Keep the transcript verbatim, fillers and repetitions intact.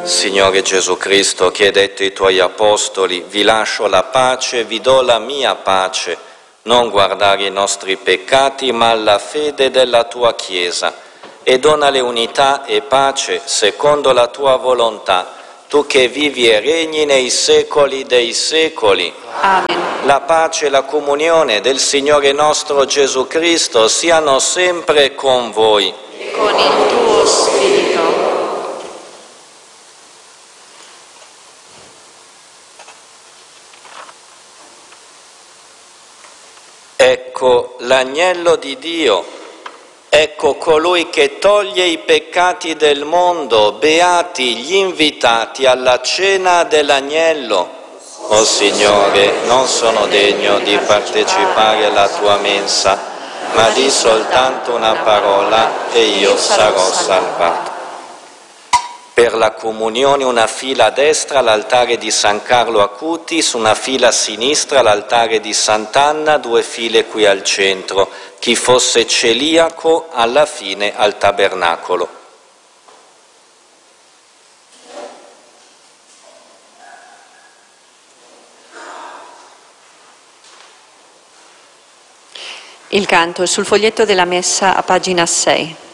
Signore Gesù Cristo, che hai detto ai tuoi apostoli, vi lascio la pace, vi do la mia pace, non guardare i nostri peccati, ma alla fede della tua Chiesa, e donale unità e pace secondo la tua volontà, tu che vivi e regni nei secoli dei secoli. Amen. La pace e la comunione del Signore nostro Gesù Cristo siano sempre con voi. E con il tuo spirito. Ecco l'agnello di Dio, ecco colui che toglie i peccati del mondo, beati gli invitati alla cena dell'agnello. O Signore, non sono degno di partecipare alla tua mensa, ma di soltanto una parola e io sarò salvato. Per la comunione una fila a destra all'altare di San Carlo Acutis, una fila a sinistra all'altare di Sant'Anna, due file qui al centro. Chi fosse celiaco alla fine al tabernacolo. Il canto è sul foglietto della messa a pagina sei.